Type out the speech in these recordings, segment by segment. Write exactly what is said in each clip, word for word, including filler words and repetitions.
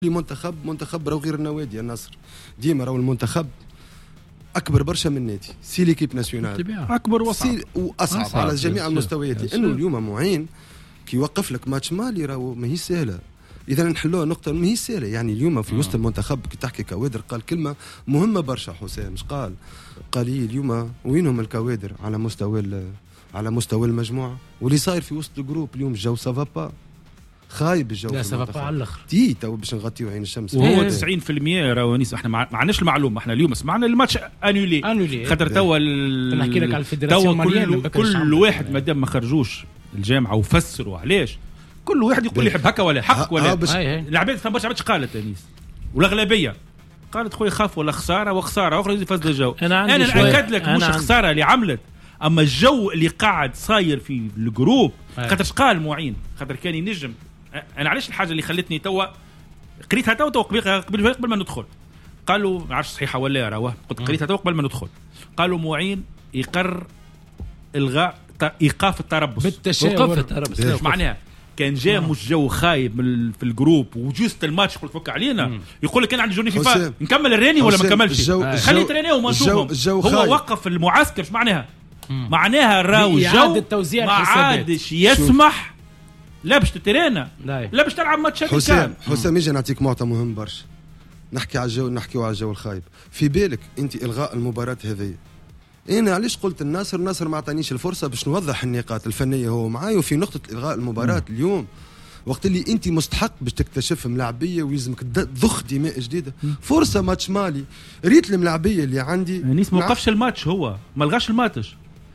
منتخب منتخب راهو غير النوادي. النصر ديما راهو المنتخب اكبر برشا من النادي، سي ليكيب ناسيونال اكبر وصعب واصعب أصعب على جميع المستويات، لانه اليوم معين كي يوقف لك ماتش مالي راهو ماهي سهله. اذا نحلوها نقطه ماهي سهله، يعني اليوم في وسط المنتخب كي تحكي كوادر قال كلمه مهمه برشا حسام، مش قال قال لي اليوم وينهم الكوادر على مستوى على مستوى المجموعه، واللي صاير في وسط الجروب اليوم الجو سافا با خايب الجو. لا سافا با على الاخر تي تو باش نغطيو عين الشمس وهو تسعين بالمية راهو نيس. احنا ما عندناش المعلومه، احنا اليوم سمعنا الماتش انولي انولي خاطر توا نحكي لك على الفيدراسيون كل, كل واحد مادام ما خرجوش الجامعه وفسروا علاش، كل واحد يقول يحب هكا ولا حق ولا العباد ثم برشا عباد قالت انيس والاغلبيه قالت خويا خاف ولا خساره وخساره اخرى يفسد الجو. انا, أنا ناكد لك مش خساره اللي عملت، اما الجو اللي قاعد صاير في الجروب خاطر قال معين خاطر كان ينجم. انا علاش الحاجه اللي خلتني توا قريتها توا تو قبل قبل قبل ما ندخل قالوا ما عرفش صحيحه ولا راهو قلت قريتها تو قبل ما ندخل قالوا معين يقر الغاء ايقاف التربص بالتشاور التربص. ايش معناها؟ كان جاء مش جو خايب في الجروب وجوست الماتش قلت فك علينا يقول لك كان عندي جوني فيفا نكمل الراني ولا ما نكملش خلي ترينيو وما نشوفهم. هو خايب. وقف المعسكر ايش معناها؟ معناها راهو الجو ما عادش يسمح لا باش تترينا لا باش تلعب ماتش. حسام حسام يجي نعطيك معطى مهم برشا، نحكي على الجو نحكيو على الجو الخايب. في بالك انت الغاء المباراه هذه، انا علاش قلت الناصر الناصر ما عطانيش الفرصه باش نوضح النقاط الفنيه هو معايا وفي نقطه الغاء المباراه مم. اليوم وقت اللي انت مستحق باش تكتشف ملاعبيه ويلزمك تضخ دماء جديده. مم. فرصه ماتش مالي ريت الملاعبيه اللي عندي نيس ما وقفش الماتش، هو ما لغاش الماتش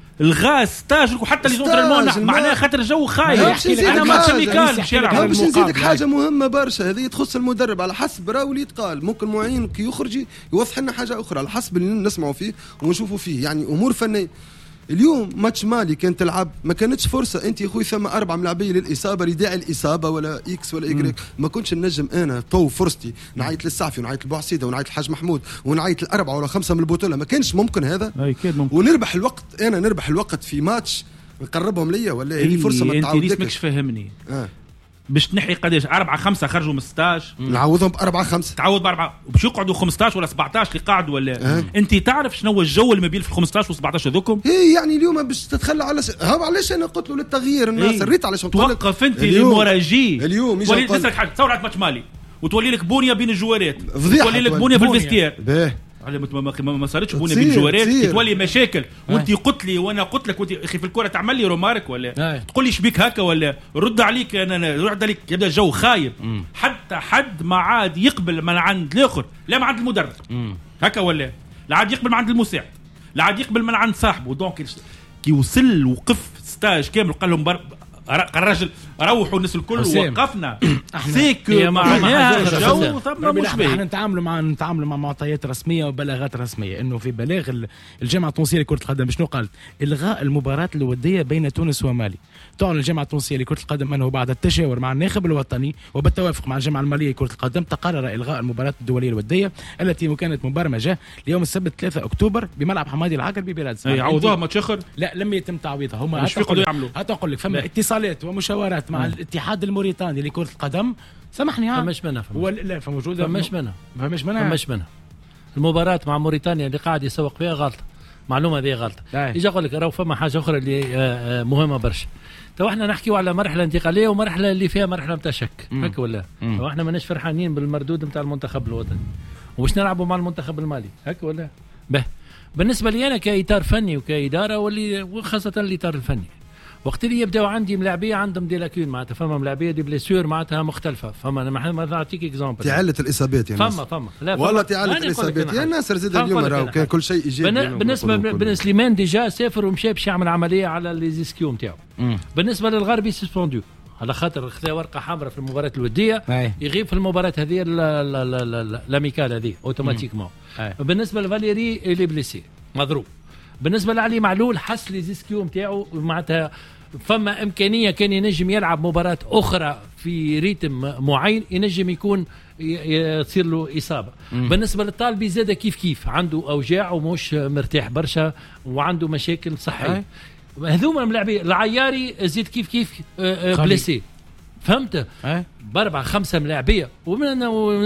الغاز ستاج وحتى اللي زونتر المونح معناها خاطر الجو خايب. انا ماتش ميكال باش يلعب. باش نزيدك حاجه مهمه برشا هذه تخص المدرب على حسب راهو اللي يتقال. ممكن معين كي يخرج يوضح لنا حاجه اخرى على حسب اللي نسمعوا فيه ونشوفوا فيه، يعني امور فنيه. اليوم ماتش مالي كان تلعب ما كانتش فرصه انت يا خوي ثم اربع ملاعبيه للاصابه رداعي الاصابه ولا اكس ولا ايكريك، ما كنتش النجم انا تو فرصتي نعيط للسعفي ونعيط لبوعسيده ونعيط للحاج محمود ونعيط الاربعه ولا خمسه من البطوله، ما كانش ممكن هذا ممكن. ونربح الوقت انا نربح الوقت في ماتش نقربهم ليا ولا هذه فرصه ما تعاودش. انت ماكش فاهمني آه. باش تنحي قداش أربعة خمسة خرجوا من ستاش نعوضهم بأربعة خمسة تعوض بأربعة وباش يقعدوا خمستاش ولا سبعتاش اللي قاعد ولا أه. أنت تعرف شنو هو الجو اللي ما بين في الخمستاش وسبعتاش هذوكم؟ إيه يعني اليوم باش تتخلى على س... هاو علاش أنا قلت له للتغيير الناس إيه؟ ريت علاش توقف أنت المراجي اليوم ولي تسرق حاجة تصور على ماتش مالي وتولي لك بونيا بين الجوارات تولي لك بونيا في الفيستير على ما صارتش بونيا بين الجوارات تولي مشاكل وانت قلت لي وانا قلت لك وانت اخي في الكره تعمل لي رومارك ولا تقول لي شبيك هكا ولا رد عليك انا رد عليك يبدا الجو خايب مم. حتى حد ما عاد يقبل من عند الاخر لا من عند المدرب مم. هكا ولا لا عاد يقبل من عند المساعد لا عاد يقبل من عند صاحبه. دونك كي وصل وقف ستاج كامل قال لهم بر... الراجل روحوا الناس الكل ووقفنا سيك معناها الجو ثم مش احنا نتعاملوا مع نتعاملوا مع معطيات رسميه وبلاغات رسميه انه في بلاغ الجامعه التونسيه لكره القدم شنو قالت؟ الغاء المباراه الوديه بين تونس ومالي. تعلن الجامعه التونسيه لكره القدم انه بعد التشاور مع الناخب الوطني وبالتوافق مع الجامعه الماليه لكره القدم تقرر الغاء المباراه الدوليه الوديه التي كانت مبرمجه ليوم السبت ثلاثة أكتوبر بملعب حمادي العقربي ببلاد سماحه. يعوضوها ماتش اخر؟ لا لم يتم تعويضها. هم مش يقدروا يعملوا. هتقول لك فما اتصالات ومشاورات مع الاتحاد الموريتاني لكرة القدم. سامحني ها فمش منها لا فموجودة فمش منها فمش منها فمش منها المباراة مع موريتانيا اللي قاعد يسوق فيها غلطة معلومة ذي غلطة. يجي أقول لك راهو فما حاجة أخرى اللي مهمة برشا. تو احنا نحكيو على مرحلة انتقالية ومرحلة اللي فيها مرحلة متاع شك هكا ولا واحنا ماناش فرحانين بالمردود متاع المنتخب الوطني وباش نلعبوا مع المنتخب المالي هكا ولا به. بالنسبة لي أنا كإطار فني وكإدارة واللي وخاصة الإطار الفني وقت اللي يبداو عندي ملاعبيه عندهم دي لاكون معناتها فما ملاعبيه دي بليسيور معناتها مختلفه. فما انا ما نعطيك اكزامبل تعالة الاصابات يعني فما فما لا والله تعالة الاصابات يا ناصر زاد اليوم راهو كان كل شيء ايجابي. بالنسبه بن سليمان ديجا سافر ومشى باش يعمل عمليه على لي زيسكيو نتاعو. بالنسبه للغربي سسبوندو على خاطر خذا ورقه حمراء في المباراه الوديه يغيب في المباراه هذه لاميكال هذه اوتوماتيكمون. بالنسبه لفاليري اللي بليسي مضروب. بالنسبه لعلي معلول حس لي زيسكيو نتاعو معناتها فما إمكانية كان ينجم يلعب مباراة أخرى في ريتم معين ينجم يكون يصير له إصابة. مم. بالنسبة للطالبي زاد كيف كيف عنده أوجاع ومش مرتاح برشا وعنده مشاكل صحية. هذوما الملاعبين العياري زيد كيف كيف بليسي فهمت؟ باربعه خمسه ملاعبيه ومن